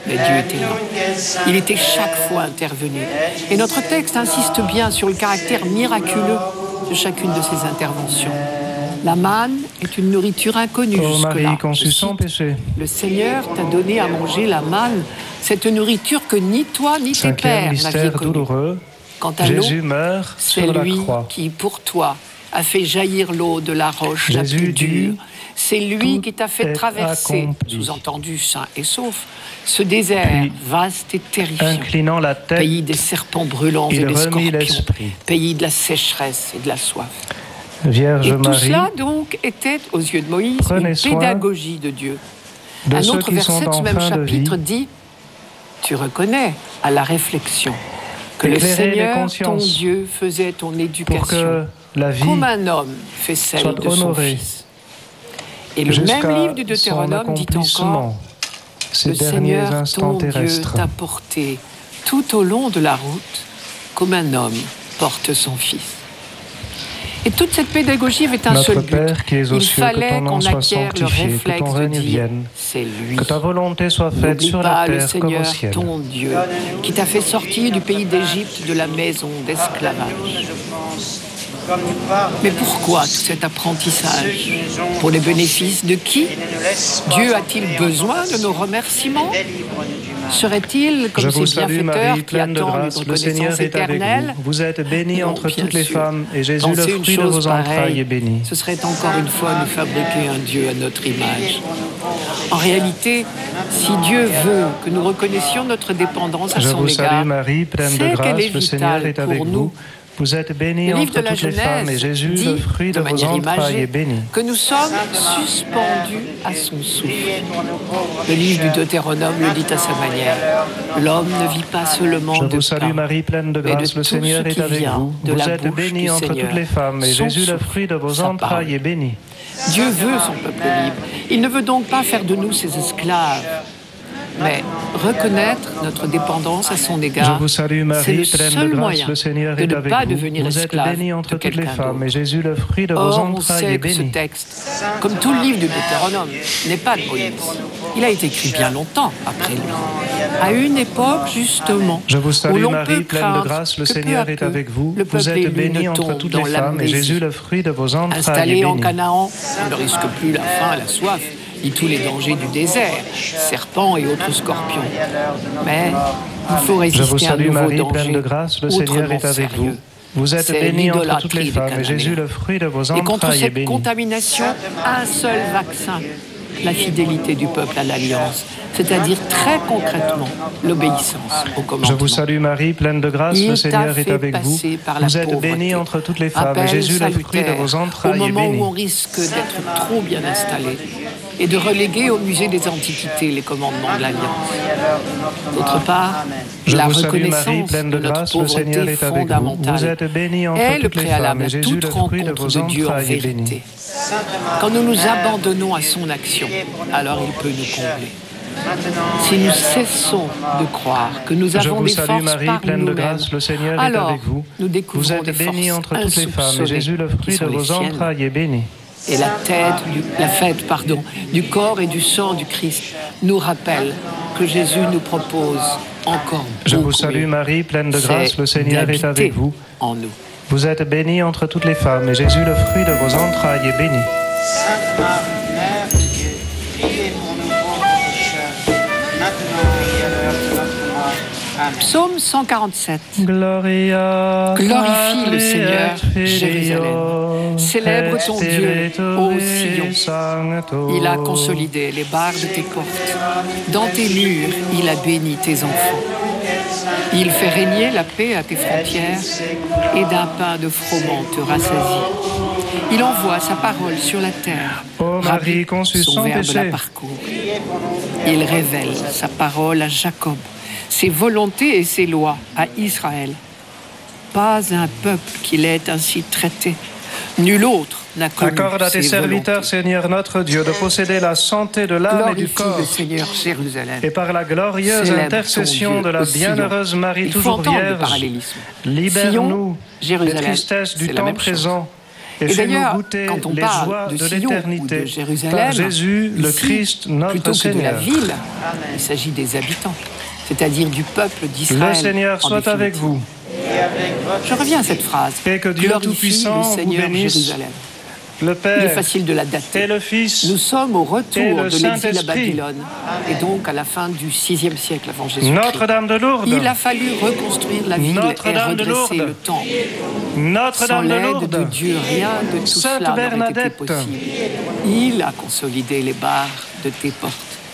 Mais Dieu était là. Il était chaque fois intervenu. Et notre texte insiste bien sur le caractère miraculeux de chacune de ces interventions. La manne est une nourriture inconnue jusque-là. Conçue sans péché. Le Seigneur t'a donné à manger la manne, cette nourriture que ni toi ni tes pères n'aviez connue. Douloureux. Quant à l'eau, Jésus meurt c'est sur la lui croix. qui, pour toi, a fait jaillir l'eau de la roche la plus dure. C'est lui qui t'a fait traverser, sous-entendu sain et sauf, ce désert vaste et terrifiant. Inclinant la tête, pays des serpents brûlants et des scorpions, pays de la sécheresse et de la soif. Vierge et tout Marie, cela donc était, aux yeux de Moïse, une pédagogie de Dieu. Un autre verset de ce même chapitre dit « Tu reconnais à la réflexion que le Seigneur, ton Dieu, faisait ton éducation comme un homme fait celle de son fils. » Et le même livre du Deutéronome dit encore « Le Seigneur, ton Dieu, t'a porté tout au long de la route comme un homme porte son fils. » Et toute cette pédagogie avait un seul but. Il fallait qu'on acquiert le réflexe de dire « c'est lui ». Que ta volonté soit faite sur la terre comme au ciel. Ton Dieu, qui t'a fait sortir du pays d'Égypte, de la maison d'esclavage. Mais pourquoi tout cet apprentissage? Pour les bénéfices de qui? Dieu a-t-il besoin de nos remerciements? Serait-il comme ces bienfaiteurs qui attendent une reconnaissance éternelle? Vous êtes bénie entre toutes les femmes, et Jésus, le fruit de vos entrailles, est béni. Ce serait encore une fois nous fabriquer un Dieu à notre image. En réalité, si Dieu veut que nous reconnaissions notre dépendance à son égard, Je vous salue Marie, pleine de grâce, le Seigneur est avec vous. Vous êtes bénie entre toutes les femmes, et Jésus, le fruit de vos entrailles, est béni. Que nous sommes suspendus à son souffle. Le livre du Deutéronome le dit à sa manière. L'homme ne vit pas seulement de pain. Je vous salue Marie, pleine de grâce, le Seigneur est avec vous. Vous êtes bénie entre toutes les femmes, et Jésus, le fruit de vos entrailles, est béni. Dieu veut son peuple libre. Il ne veut donc pas faire de nous ses esclaves, mais reconnaître notre dépendance à son égard. Je vous salue Marie, pleine de grâce, le Seigneur est avec vous. Vous êtes bénie entre toutes les femmes, et Jésus, le fruit de vos entrailles, est béni. Ce texte, comme tout le livre du Deutéronome, n'est pas de Moïse. Il a été écrit bien longtemps après lui, à une époque justement. Je vous salue Marie, pleine de grâce, le Seigneur est avec vous. Vous êtes bénie entre toutes les femmes, et Jésus, le fruit de vos entrailles, est béni. Installé en Canaan, on ne risque plus la faim, la soif, ni tous les dangers du désert, serpents et autres scorpions. Mais il faut résister à un nouveau danger. Je vous salue Marie, pleine de grâce, le Seigneur est avec vous. Vous êtes bénie entre toutes les femmes, et Jésus, le fruit de vos entrailles, est béni. Et contre cette contamination, un seul vaccin, la fidélité du peuple à l'Alliance, c'est-à-dire très concrètement l'obéissance au commandement. Je vous salue Marie, pleine de grâce, le Seigneur est avec vous. Vous êtes bénie entre toutes les femmes, et Jésus, le fruit de vos entrailles, est béni. Au moment où on risque d'être trop bien installé et de reléguer au musée des Antiquités les commandements de l'Alliance. D'autre part, la reconnaissance de notre pauvreté fondamentale est le préalable à toute rencontre de Dieu en vérité. Quand nous nous abandonnons à son action, alors il peut nous combler. Si nous cessons de croire que nous avons des forces Marie, par pleine nous-mêmes, de grâce, le Seigneur alors est avec vous. nous découvrons Vous êtes des bénie forces entre toutes les femmes, et Jésus, le fruit de vos entrailles, est béni. Et la fête du corps et du sang du Christ nous rappelle que Jésus nous propose encore beaucoup. Je vous salue Marie, pleine de grâce, le Seigneur est avec vous. En nous. Vous êtes bénie entre toutes les femmes, et Jésus, le fruit de vos entrailles, est béni. Sainte Marie, Mère de Dieu, priez pour nous pauvres pécheurs, maintenant et à l'heure de notre mort. Amen. Psaume 147. Glorifie le Seigneur, Jérusalem. Célèbre ton Dieu, ô Sion. Il a consolidé les barres de tes portes. Dans tes murs, il a béni tes enfants. Il fait régner la paix à tes frontières et d'un pain de froment te rassasie. Il envoie sa parole sur la terre. Ô Marie, conçue son sans verbe péché. la parcourt. Il révèle sa parole à Jacob, ses volontés et ses lois à Israël. Pas un peuple qui l'ait ainsi traité. Nul autre n'a connu Accorde à tes ses serviteurs, volontés. Seigneur notre Dieu, de posséder la santé de l'âme et du Glorifie corps. le Seigneur, Jérusalem. Et par la glorieuse Célèbre intercession ton Dieu de la au Sion. bienheureuse Marie Il faut toujours entendre le vierge, parallélisme. libère-nous Sion, des Jérusalem, tristesses du c'est la temps même chose. présent Et fais-nous goûter les joies de l'éternité par Jésus, le Christ, notre Seigneur. Plutôt que de la ville, il s'agit des habitants, c'est-à-dire du peuple d'Israël. Le Seigneur soit avec vous. Je reviens à cette phrase. Et que Dieu Tout-Puissant vous bénisse, Jérusalem. le Père, il est facile de la dater. Et le Fils, nous sommes au retour et de l'exil à Babylone, et donc à la fin du VIe siècle avant Jésus-Christ. Notre-Dame de Lourdes. Il a fallu reconstruire la ville et redresser le temple. Sans l'aide de Dieu, rien de tout cela n'aurait été possible. Il a consolidé les barres de tes portes.